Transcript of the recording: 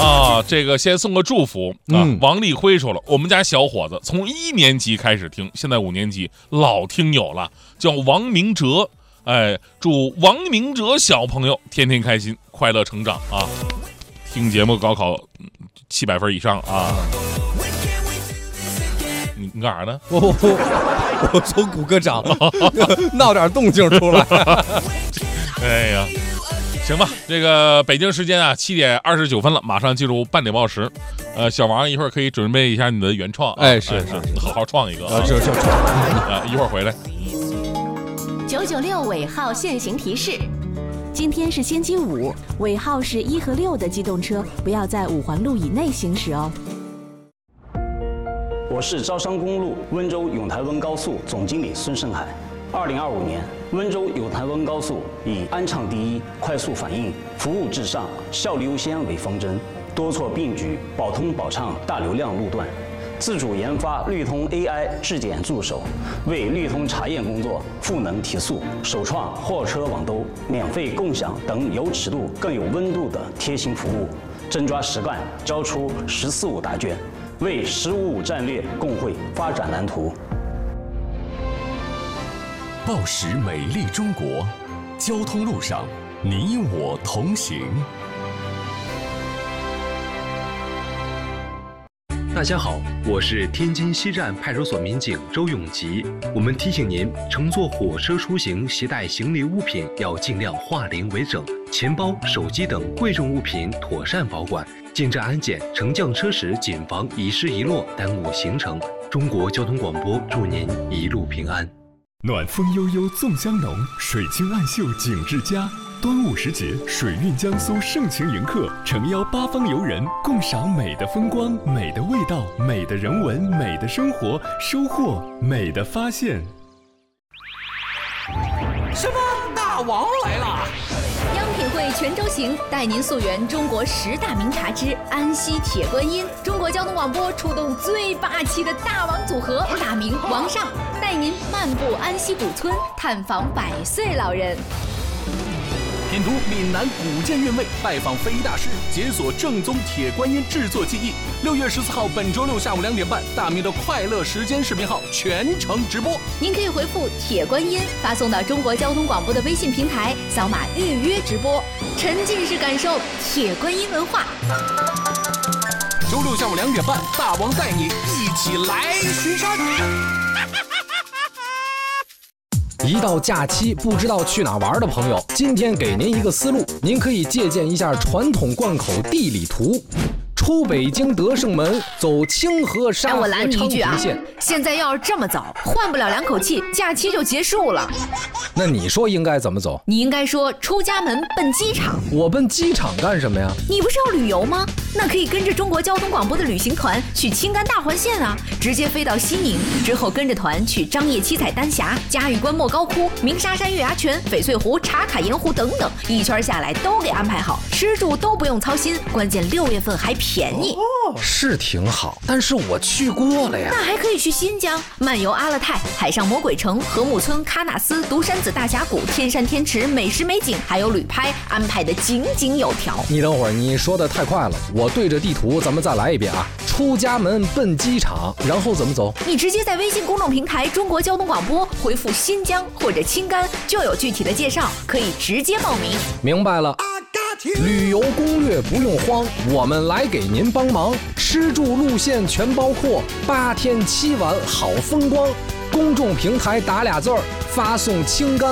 啊，这个先送个祝福啊！王立辉说了，我们家小伙子从1年级开始听，现在5年级，老听友了，叫王明哲。哎，祝王明哲小朋友天天开心，快乐成长啊！听节目高考700分以上啊！你干啥呢？ 我从谷歌掌闹点动静出来。 哎呀！行吧，这个北京时间啊7点29分了，马上进入半点报时。小王一会儿可以准备一下你的原创， 是， 好好创一个啊， 一会儿回来。 996尾号限行提示：今天是星期五，尾号是1和6的机动车不要在5环路以内行驶哦。 我是招商公路温州永台温高速总经理孙胜海。2025年，温州永台温高速以安畅第一、快速反应、服务至上、效率优先为方针，多措并举，保通保畅大流量路段，自主研发绿通 AI 质检助手，为绿通查验工作赋能提速，首创货车网兜、免费共享等有尺度更有温度的贴心服务，真抓实干，交出“14.5”答卷，为“15.5”战略共绘发展蓝图。 报时美丽中国，交通路上你我同行。 大家好，我是天津西站派出所民警周永吉。我们提醒您，乘坐火车出行携带行李物品要尽量化零为整，钱包、手机等贵重物品妥善保管。进站安检、乘降车时谨防遗失遗落，耽误行程。中国交通广播祝您一路平安。 暖风悠悠粽香浓，水清暗秀景致佳。端午时节，水韵江苏盛情迎客，诚邀八方游人共赏美的风光、美的味道、美的人文、美的生活，收获美的发现。 什么？大王来了！ 央品汇全州行带您溯源中国10大名茶之安溪铁观音。中国交通广播出动最霸气的大王组合，大明王上带您漫步安溪古村，探访100岁老人。 品读闽南古建韵味，拜访非遗大师，解锁正宗铁观音制作技艺。6月14号，本周六下午2点半，大明的快乐时间视频号全程直播。您可以回复铁观音发送到中国交通广播的微信平台，扫码预约直播，沉浸式感受铁观音文化。周六下午2点半，大王带你一起来巡山。 一到假期不知道去哪玩的朋友，今天给您一个思路，您可以借鉴一下传统贯口地理图。出北京德胜门，走清河沙河昌平线。 现在要是这么走，换不了2口气，假期就结束了。 那你说应该怎么走？ 你应该说出家门奔机场。 我奔机场干什么呀？ 你不是要旅游吗？那可以跟着中国交通广播的旅行团去青甘大环线啊，直接飞到西宁，之后跟着团去张掖七彩丹霞、嘉峪关莫高窟、鸣沙山月牙泉、翡翠湖、茶卡盐湖等等，一圈下来都给安排好，吃住都不用操心，关键6月份还便宜。 是挺好，但是我去过了呀。 那还可以去新疆漫游阿勒泰、海上魔鬼城、禾木村、喀纳斯、独山子大峡谷、天山天池，美食美景还有旅拍，安排的井井有条。 你等会儿，你说的太快了，我对着地图咱们再来一遍啊。出家门奔机场，然后怎么走？ 你直接在微信公众平台中国交通广播回复新疆或者青甘，就有具体的介绍，可以直接报名。 明白了。旅游攻略不用慌，我们来给您帮忙，吃住路线全包括，8天7晚好风光。公众平台打俩字儿，发送青甘